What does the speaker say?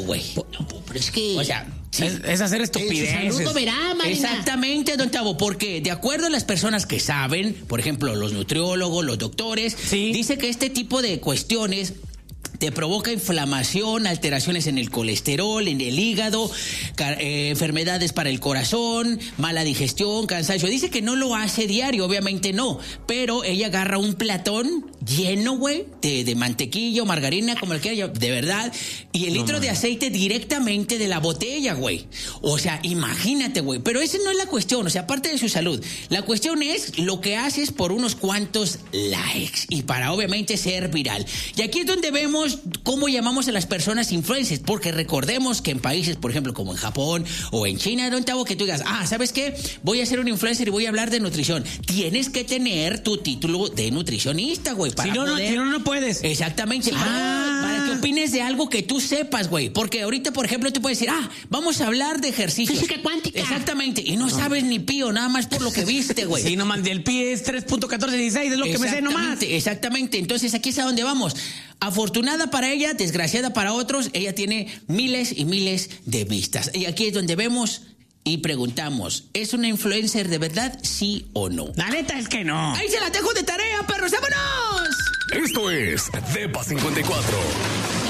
güey. No, pero es que... O sea, sí. Es hacer estupideces. Salud no verá, Marina. Exactamente, don Tavo, porque de acuerdo a las personas que saben, por ejemplo, los nutriólogos, los doctores, Sí. dice que este tipo de cuestiones te provoca inflamación, alteraciones en el colesterol, en el hígado, enfermedades para el corazón, mala digestión, cansancio. Dice que no lo hace diario, obviamente no, pero ella agarra un platón lleno, güey, de mantequilla o margarina, como el que haya, de verdad, y el litro de aceite directamente de la botella, güey. O sea, imagínate, güey. Pero esa no es la cuestión, o sea, aparte de su salud, la cuestión es lo que haces por unos cuantos likes y para obviamente ser viral. Y aquí es donde vemos cómo llamamos a las personas influencers, porque recordemos que en países, por ejemplo, como en Japón o en China, don Tavo, que tú digas, ¿sabes qué? Voy a ser un influencer y voy a hablar de nutrición. Tienes que tener tu título de nutricionista, güey, para Si no, no puedes. Exactamente. Para que opines de algo que tú sepas, güey. Porque ahorita, por ejemplo, tú puedes decir, vamos a hablar de ejercicio. Física cuántica. Exactamente. Y no sabes ni pío, nada más por lo que viste, güey. Sí, no mandé el pie, es 3.1416, es lo que me sé nomás. Exactamente. Entonces, aquí es a donde vamos. Afortunada para ella, desgraciada para otros, ella tiene miles y miles de vistas. Y aquí es donde vemos y preguntamos, ¿es una influencer de verdad, sí o no? La neta es que no. Ahí se la dejo de tarea, perros. ¡Vámonos! Esto es Depa 54.